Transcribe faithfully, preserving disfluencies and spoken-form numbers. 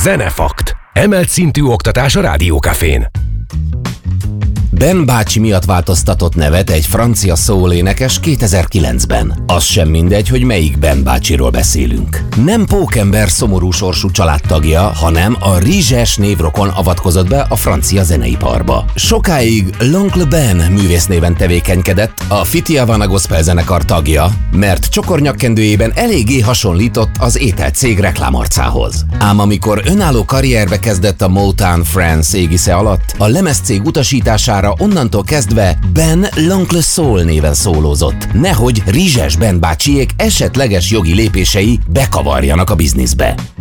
Zenefakt. Emelt szintű oktatás a Rádiókafén. Ben bácsi miatt változtatott nevet egy francia soul énekes kétezer-kilencben. Az sem mindegy, hogy melyik Ben bácsiról beszélünk. Nem pókember szomorú sorsú családtagja, hanem a rizses névrokon avatkozott be a francia zeneiparba. Sokáig L'Oncle Ben művésznéven tevékenykedett, a Fiti Havana Gospel zenekar tagja, mert csokornyakkendőjében eléggé hasonlított az ételcég reklámarcához. Ám amikor önálló karrierbe kezdett a Motown France égisze alatt, a lemezcég utasítására onnantól kezdve Ben L'Oncle Soul néven szólózott, nehogy rizses Ben bácsiék esetleges jogi lépései bekavarjanak a bizniszbe.